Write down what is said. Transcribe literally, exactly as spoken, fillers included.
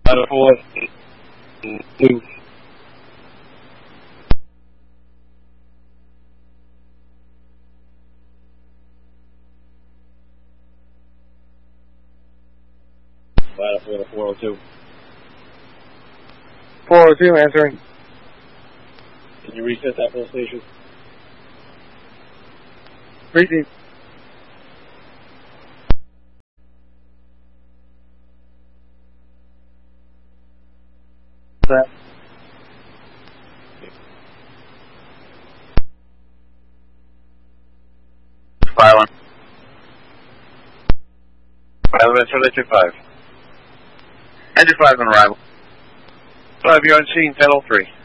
Five four two. Five four four oh two. four oh two, answering. Can you reset that full station? Repeat. That. Five one. Five one, two five. Engine five on arrival. Five, you're on scene, ten oh three.